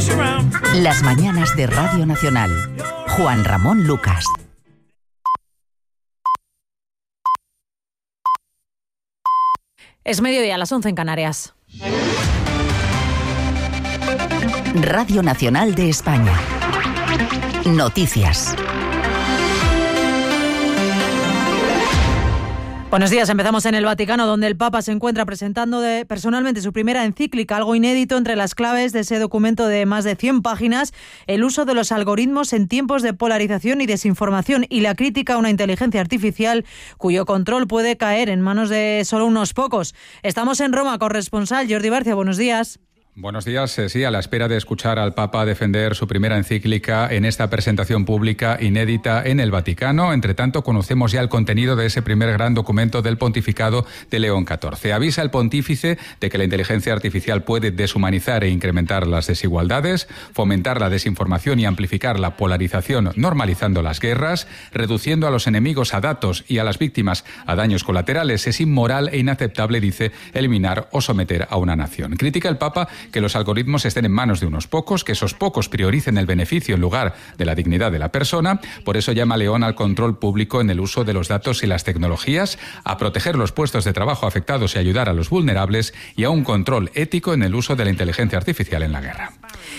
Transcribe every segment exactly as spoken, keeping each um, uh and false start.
Las mañanas de Radio Nacional. Juan Ramón Lucas. Es mediodía, a las once en Canarias. Radio Nacional de España. Noticias. Buenos días, empezamos en el Vaticano, donde el Papa se encuentra presentando de, personalmente su primera encíclica, algo inédito. Entre las claves de ese documento de más de cien páginas, el uso de los algoritmos en tiempos de polarización y desinformación y la crítica a una inteligencia artificial cuyo control puede caer en manos de solo unos pocos. Estamos en Roma, corresponsal Jordi Barcia, buenos días. Buenos días. Sí, a la espera de escuchar al Papa defender su primera encíclica en esta presentación pública inédita en el Vaticano. Entre tanto, conocemos ya el contenido de ese primer gran documento del pontificado de León catorce. Avisa el pontífice de que la inteligencia artificial puede deshumanizar e incrementar las desigualdades, fomentar la desinformación y amplificar la polarización, normalizando las guerras, reduciendo a los enemigos a datos y a las víctimas a daños colaterales. Es inmoral e inaceptable, dice, eliminar o someter a una nación. Critica el Papa que los algoritmos estén en manos de unos pocos, que esos pocos prioricen el beneficio en lugar de la dignidad de la persona. Por eso llama León al control público en el uso de los datos y las tecnologías, a proteger los puestos de trabajo afectados y ayudar a los vulnerables, y a un control ético en el uso de la inteligencia artificial en la guerra.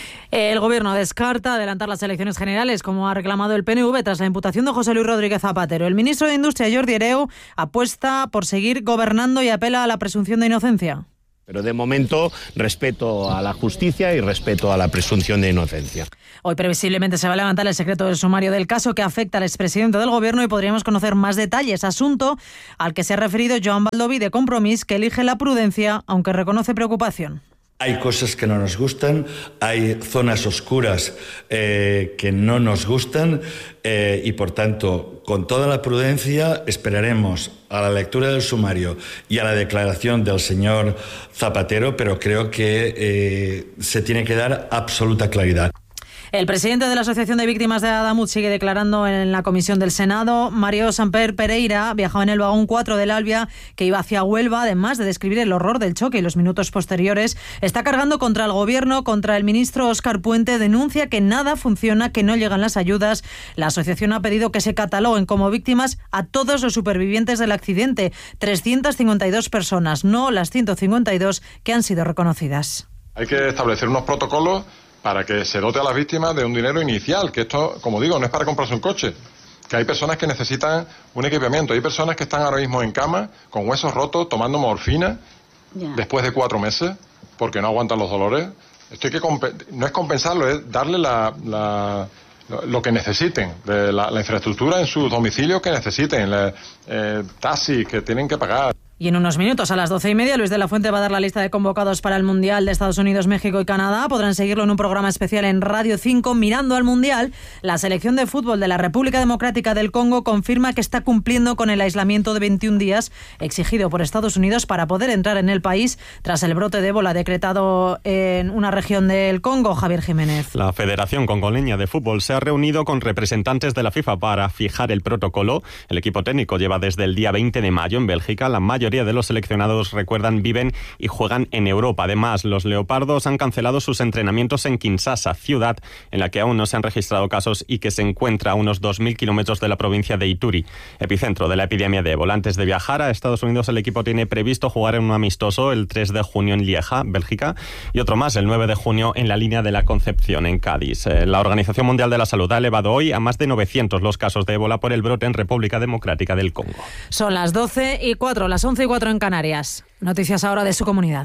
El Gobierno descarta adelantar las elecciones generales, como ha reclamado el P N V tras la imputación de José Luis Rodríguez Zapatero. El ministro de Industria, Jordi Hereu, apuesta por seguir gobernando y apela a la presunción de inocencia. Pero de momento, respeto a la justicia y respeto a la presunción de inocencia. Hoy previsiblemente se va a levantar el secreto del sumario del caso que afecta al expresidente del Gobierno y podríamos conocer más detalles. Asunto al que se ha referido Joan Baldoví de Compromís, que elige la prudencia, aunque reconoce preocupación. Hay cosas que no nos gustan, hay zonas oscuras eh, que no nos gustan eh, y, por tanto, con toda la prudencia esperaremos a la lectura del sumario y a la declaración del señor Zapatero, pero creo que eh, se tiene que dar absoluta claridad. El presidente de la Asociación de Víctimas de Adamut sigue declarando en la comisión del Senado. Mario Samper Pereira viajaba en el vagón cuatro del Albia que iba hacia Huelva. Además de describir el horror del choque y los minutos posteriores, está cargando contra el Gobierno, contra el ministro Óscar Puente. Denuncia que nada funciona, que no llegan las ayudas. La asociación ha pedido que se cataloguen como víctimas a todos los supervivientes del accidente. trescientas cincuenta y dos personas, no las ciento cincuenta y dos que han sido reconocidas. Hay que establecer unos protocolos para que se dote a las víctimas de un dinero inicial, que esto, como digo, no es para comprarse un coche, que hay personas que necesitan un equipamiento, hay personas que están ahora mismo en cama, con huesos rotos, tomando morfina, yeah. después de cuatro meses, porque no aguantan los dolores. Esto hay que comp- no es compensarlo, es darle la, la, lo que necesiten, de la, la infraestructura en sus domicilios que necesiten, la, eh, taxis que tienen que pagar. Y en unos minutos, a las doce y media, Luis de la Fuente va a dar la lista de convocados para el Mundial de Estados Unidos, México y Canadá. Podrán seguirlo en un programa especial en Radio cinco. Mirando al Mundial, la selección de fútbol de la República Democrática del Congo confirma que está cumpliendo con el aislamiento de veintiún días exigido por Estados Unidos para poder entrar en el país tras el brote de ébola decretado en una región del Congo. Javier Jiménez. La Federación Congoleña de Fútbol se ha reunido con representantes de la FIFA para fijar el protocolo. El equipo técnico lleva desde el día veinte de mayo en Bélgica. La mayoría de los seleccionados, recuerdan, viven y juegan en Europa. Además, los leopardos han cancelado sus entrenamientos en Kinshasa, ciudad en la que aún no se han registrado casos y que se encuentra a unos dos mil kilómetros de la provincia de Ituri, epicentro de la epidemia de ébola. Antes de viajar a Estados Unidos, el equipo tiene previsto jugar en un amistoso el tres de junio en Lieja, Bélgica, y otro más el nueve de junio en la línea de la Concepción, en Cádiz. La Organización Mundial de la Salud ha elevado hoy a más de novecientos los casos de ébola por el brote en República Democrática del Congo. Son las doce y cuatro, las once y cuatro en Canarias. Noticias ahora de su comunidad.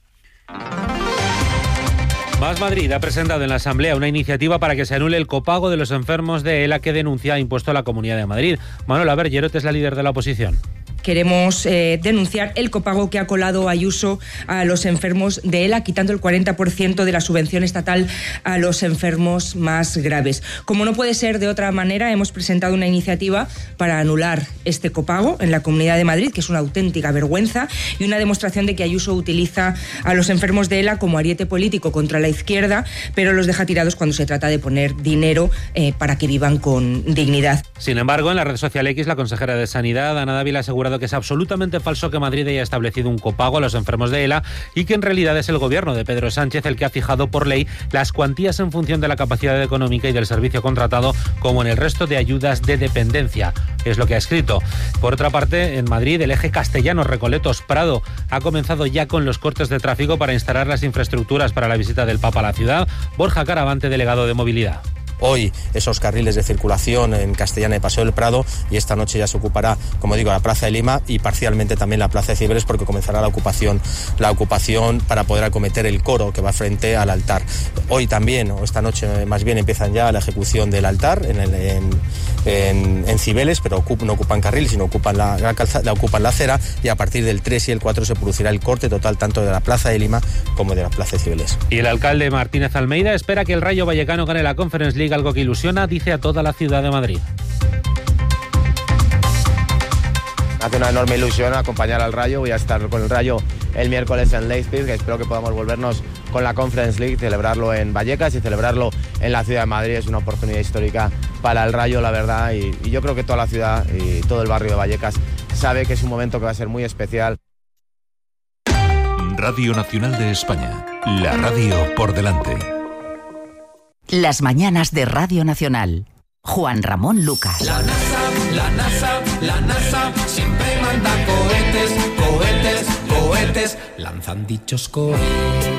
Más Madrid ha presentado en la Asamblea una iniciativa para que se anule el copago de los enfermos de ELA que denuncia ha impuesto la Comunidad de Madrid. Manuela Bergerot es la líder de la oposición. Queremos eh, denunciar el copago que ha colado Ayuso a los enfermos de ELA, quitando el cuarenta por ciento de la subvención estatal a los enfermos más graves. Como no puede ser de otra manera, hemos presentado una iniciativa para anular este copago en la Comunidad de Madrid, que es una auténtica vergüenza y una demostración de que Ayuso utiliza a los enfermos de ELA como ariete político contra la izquierda, pero los deja tirados cuando se trata de poner dinero eh, para que vivan con dignidad. Sin embargo, en la red social X, la consejera de Sanidad, Ana Dávila, ha asegurado asegurado que es absolutamente falso que Madrid haya establecido un copago a los enfermos de ELA y que en realidad es el gobierno de Pedro Sánchez el que ha fijado por ley las cuantías en función de la capacidad económica y del servicio contratado, como en el resto de ayudas de dependencia. Es lo que ha escrito. Por otra parte, en Madrid, el eje Castellano-Recoletos-Prado ha comenzado ya con los cortes de tráfico para instalar las infraestructuras para la visita del Papa a la ciudad. Borja Caravante, delegado de Movilidad. Hoy esos carriles de circulación en Castellana y Paseo del Prado, y esta noche ya se ocupará, como digo, la Plaza de Lima y parcialmente también la Plaza de Cibeles, porque comenzará la ocupación, la ocupación para poder acometer el coro que va frente al altar. Hoy también, o esta noche más bien, empiezan ya la ejecución del altar en, el, en, en, en Cibeles, pero ocup, no ocupan carril, sino ocupan la, la, calza, la ocupan la acera, y a partir del tres y el cuatro se producirá el corte total tanto de la Plaza de Lima como de la Plaza de Cibeles. Y el alcalde Martínez Almeida espera que el Rayo Vallecano gane la Conference League, algo que ilusiona, dice, a toda la ciudad de Madrid. Hace una enorme ilusión acompañar al Rayo. Voy a estar con el Rayo el miércoles en Leipzig, que espero que podamos volvernos con la Conference League, celebrarlo en Vallecas y celebrarlo en la ciudad de Madrid. Es una oportunidad histórica para el Rayo, la verdad, y, y yo creo que toda la ciudad y todo el barrio de Vallecas sabe que es un momento que va a ser muy especial. Radio Nacional de España, la radio por delante. Las mañanas de Radio Nacional. Juan Ramón Lucas. La NASA, la NASA, la NASA siempre manda cohetes, cohetes, cohetes, lanzan dichos cohetes.